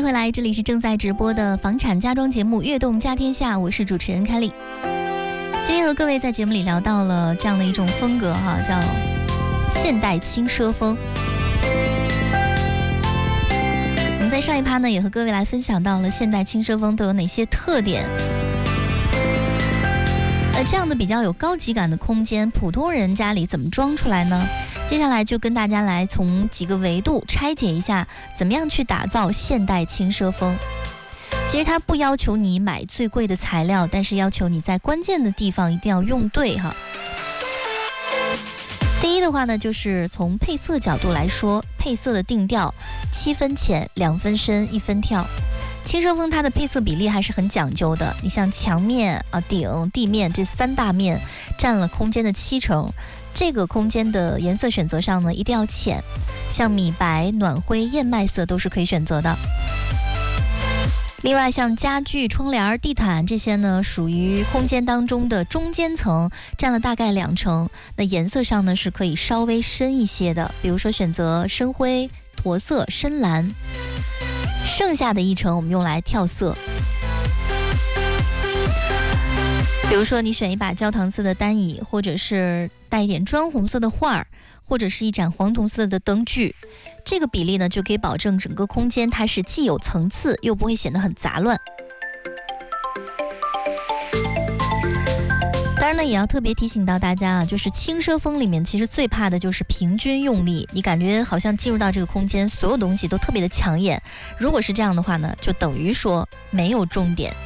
迎回来，这里是正在直播的房产家装节目《悦动家天下》，我是主持人凯丽。今天和各位在节目里聊到了这样的一种风格哈，叫现代轻奢风。我们在上一趴呢，也和各位来分享到了现代轻奢风都有哪些特点。这样的比较有高级感的空间，普通人家里怎么装出来呢？接下来就跟大家来从几个维度拆解一下，怎么样去打造现代轻奢风。其实它不要求你买最贵的材料，但是要求你在关键的地方一定要用对哈。第一的话呢，就是从配色角度来说，配色的定调7分浅2分深1分跳。轻奢风它的配色比例还是很讲究的，你像墙面顶地面这3大面占了空间的70%，这个空间的颜色选择上呢一定要浅，像米白、暖灰、燕麦色都是可以选择的。另外像家具、窗帘、地毯这些呢，属于空间当中的中间层，占了大概2成，那颜色上呢是可以稍微深一些的，比如说选择深灰、驼色、深蓝。剩下的1成我们用来跳色，比如说你选一把焦糖色的单椅，或者是带一点砖红色的画，或者是一盏黄铜色的灯具，这个比例呢就可以保证整个空间它是既有层次又不会显得很杂乱。当然呢，也要特别提醒到大家啊，就是轻奢风里面其实最怕的就是平均用力，你感觉好像进入到这个空间，所有东西都特别的抢眼。如果是这样的话呢，就等于说没有重点。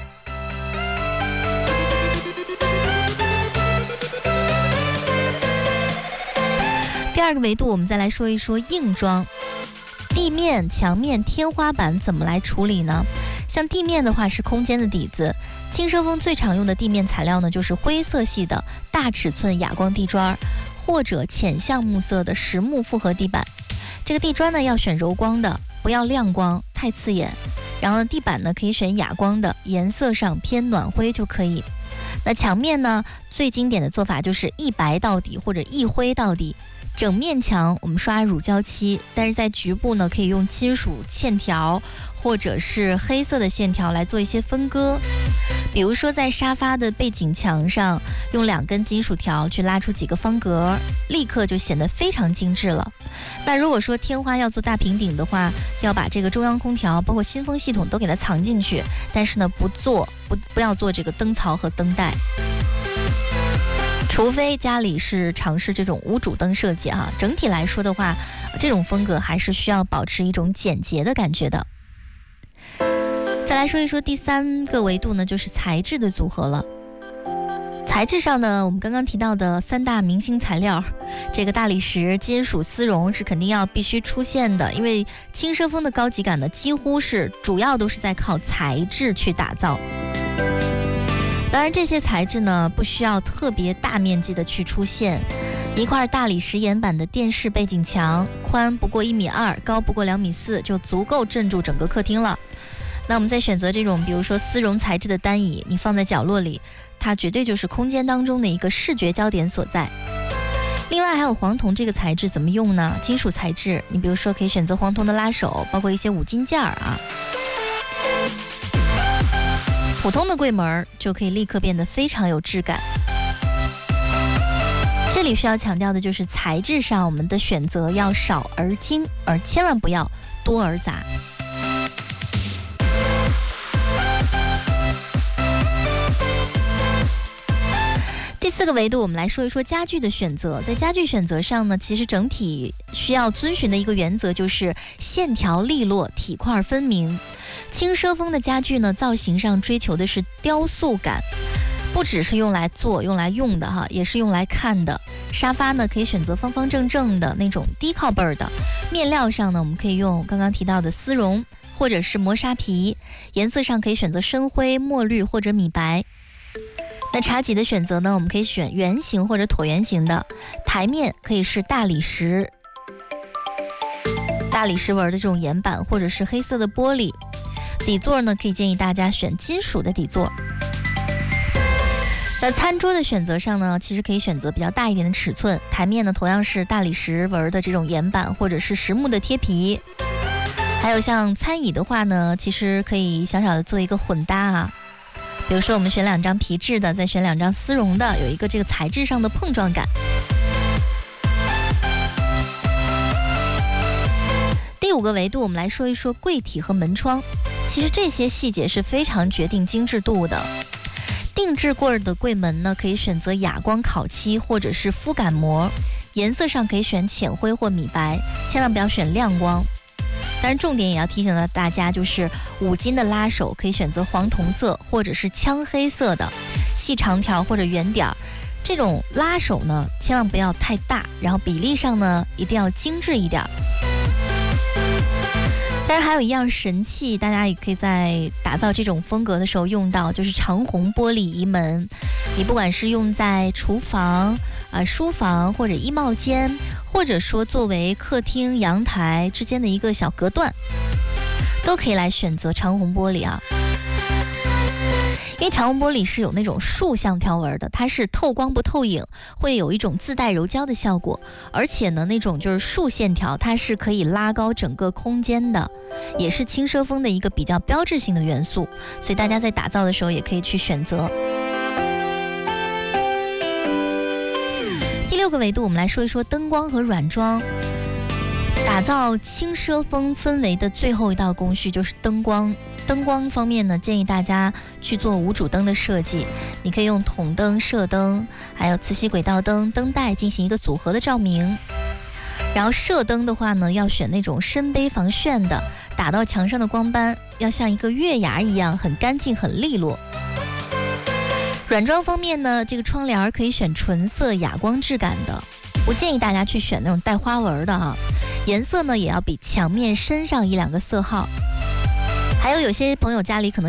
第二个维度，我们再来说一说硬装。地面、墙面、天花板怎么来处理呢？像地面的话是空间的底子，轻奢风最常用的地面材料呢就是灰色系的大尺寸哑光地砖，或者浅橡木色的实木复合地板。这个地砖呢要选柔光的，不要亮光太刺眼。然后地板呢可以选哑光的，颜色上偏暖灰就可以。那墙面呢，最经典的做法就是一白到底或者一灰到底。整面墙我们刷乳胶漆，但是在局部呢可以用金属线条或者是黑色的线条来做一些分割。比如说在沙发的背景墙上用2根金属条去拉出几个方格，立刻就显得非常精致了。那如果说天花要做大平顶的话，要把这个中央空调包括新风系统都给它藏进去，但是呢不要做这个灯槽和灯带，除非家里是尝试这种无主灯设计哈。整体来说的话，这种风格还是需要保持一种简洁的感觉的。再来说一说第3个维度呢，就是材质的组合了。材质上呢，我们刚刚提到的3大明星材料，这个大理石、金属、丝绒是肯定必须出现的，因为轻奢风的高级感呢，几乎是主要都是在靠材质去打造。当然这些材质呢不需要特别大面积的去出现，一块大理石岩板的电视背景墙，宽不过1.2米，高不过2.4米，就足够镇住整个客厅了。那我们再选择这种比如说丝绒材质的单椅，你放在角落里，它绝对就是空间当中的一个视觉焦点所在。另外还有黄铜这个材质怎么用呢？金属材质，你比如说可以选择黄铜的拉手，包括一些五金件啊。普通的柜门就可以立刻变得非常有质感。这里需要强调的就是材质上我们的选择要少而精，而千万不要多而杂。第4个维度，我们来说一说家具的选择。在家具选择上呢，其实整体需要遵循的一个原则就是线条利落，体块分明。轻奢风的家具呢，造型上追求的是雕塑感，不只是用来做用来用的哈，也是用来看的。沙发呢可以选择方方正正的那种低靠背的，面料上呢我们可以用刚刚提到的丝绒或者是磨砂皮，颜色上可以选择深灰、墨绿或者米白。那茶几的选择呢，我们可以选圆形或者椭圆形的，台面可以是大理石纹的这种岩板，或者是黑色的玻璃。底座呢，可以建议大家选金属的底座。那餐桌的选择上呢，其实可以选择比较大一点的尺寸，台面呢同样是大理石纹的这种岩板，或者是实木的贴皮。还还有像餐椅的话呢，其实可以小小的做一个混搭啊。比如说我们选2张皮质的，再选2张丝绒的，有一个这个材质上的碰撞感。第5个维度，我们来说一说柜体和门窗。其实这些细节是非常决定精致度的。定制柜的柜门呢，可以选择哑光烤漆或者是肤感膜，颜色上可以选浅灰或米白，千万不要选亮光。当然重点也要提醒到大家，就是5金的拉手可以选择黄铜色或者是枪黑色的，细长条或者圆点。这种拉手呢，千万不要太大，然后比例上呢一定要精致一点。当然还有一样神器，大家也可以在打造这种风格的时候用到，就是长虹玻璃移门。你不管是用在厨房、书房或者衣帽间，或者说作为客厅、阳台之间的一个小隔断，都可以来选择长虹玻璃啊。因为长虹玻璃是有那种竖向条纹的，它是透光不透影，会有一种自带柔焦的效果，而且呢，那种就是竖线条，它是可以拉高整个空间的，也是轻奢风的一个比较标志性的元素，所以大家在打造的时候也可以去选择。第6个维度，我们来说一说灯光和软装。打造轻奢风氛围的最后一道工序就是灯光。灯光方面呢，建议大家去做无主灯的设计，你可以用筒灯、射灯，还有磁吸轨道灯、灯带进行一个组合的照明。然后射灯的话呢，要选那种深杯防眩的，打到墙上的光斑要像一个月牙一样很干净很利落。软装方面呢，这个窗帘可以选纯色哑光质感的，不建议大家去选那种带花纹的啊。颜色呢也要比墙面深上1-2个色号。还有些朋友家里可能